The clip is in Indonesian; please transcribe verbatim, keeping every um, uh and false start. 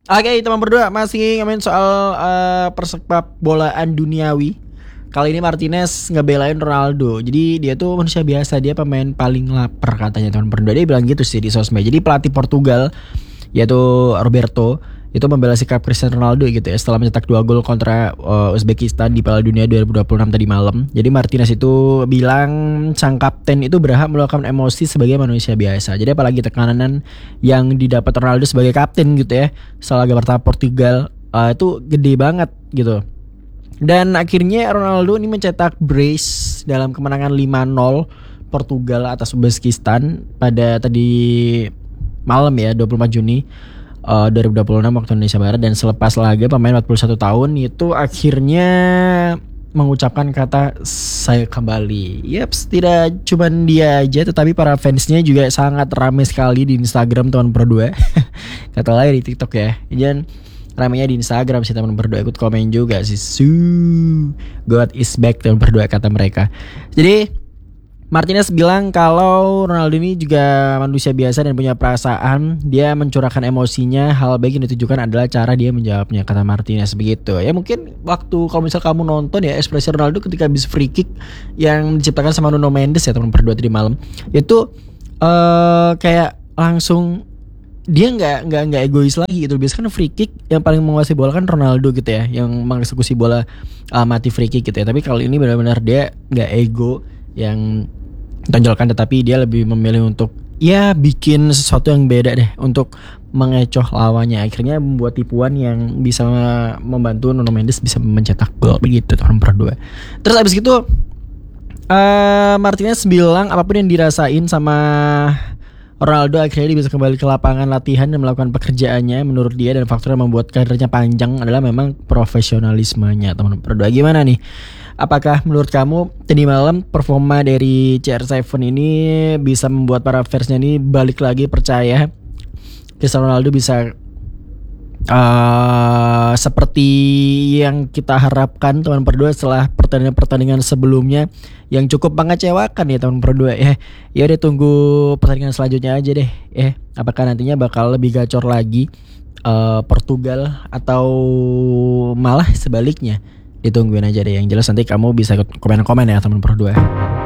Oke, teman berdua masih ngomongin soal uh, persepak bolaan duniawi. Kali ini Martinez ngebelain Ronaldo. Jadi dia tuh manusia biasa, dia pemain paling lapar katanya teman berdua. Dia bilang gitu sih di sosmed. Jadi pelatih Portugal yaitu Roberto itu membela sikap Cristiano Ronaldo gitu ya setelah mencetak dua gol kontra uh, Uzbekistan di Piala Dunia dua ribu dua puluh enam tadi malam. Jadi Martinez itu bilang sang kapten itu berhak meluapkan emosi sebagai manusia biasa. Jadi apalagi tekanan yang didapat Ronaldo sebagai kapten gitu ya setelah laga pertama Portugal uh, itu gede banget gitu. Dan akhirnya Ronaldo ini mencetak brace dalam kemenangan lima nol Portugal atas Uzbekistan pada tadi malam ya dua puluh empat Juni Uh, dua ribu dua puluh enam waktu Indonesia Barat. Dan selepas laga pemain empat puluh satu tahun itu akhirnya mengucapkan kata saya kembali. Yaps, tidak cuma dia aja tetapi para fansnya juga sangat ramai sekali di Instagram teman berdua. Kata lain di TikTok ya. Dan ramainya di Instagram sih teman berdua ikut komen juga sih. Su God is back teman berdua kata mereka. Jadi Martinez bilang kalau Ronaldo ini juga manusia biasa dan punya perasaan. Dia mencurahkan emosinya. Hal baik yang ditujukan adalah cara dia menjawabnya, kata Martinez begitu. Ya mungkin waktu kalau misal kamu nonton ya ekspresi Ronaldo ketika habis free kick yang diciptakan sama Nuno Mendes ya teman berdua tadi malam. Itu uh, kayak langsung dia nggak nggak nggak egois lagi gitu. Biasanya kan free kick yang paling menguasai bola kan Ronaldo gitu ya, yang mengeksekusi bola uh, mati free kick gitu ya. Tapi kali ini benar-benar dia nggak ego yang tonjolkan, tetapi dia lebih memilih untuk ya bikin sesuatu yang beda deh untuk mengecoh lawannya. Akhirnya membuat tipuan yang bisa membantu Nuno Mendes bisa mencetak gol begitu teman berdua. Terus abis itu uh, Martinez bilang apapun yang dirasain sama Ronaldo akhirnya dia bisa kembali ke lapangan latihan dan melakukan pekerjaannya. Menurut dia dan faktor yang membuat karirnya panjang adalah memang profesionalismenya teman berdua. Gimana nih? Apakah menurut kamu tadi malam performa dari C R tujuh ini bisa membuat para fansnya ini balik lagi percaya Cristiano Ronaldo bisa uh, seperti yang kita harapkan teman berdua setelah pertandingan-pertandingan sebelumnya yang cukup mengecewakan ya teman berdua ya. Ya udah tunggu pertandingan selanjutnya aja deh ya. Apakah nantinya bakal lebih gacor lagi uh, Portugal atau malah sebaliknya? Ditungguin aja deh. Yang jelas nanti kamu bisa komen-komen ya teman berdua.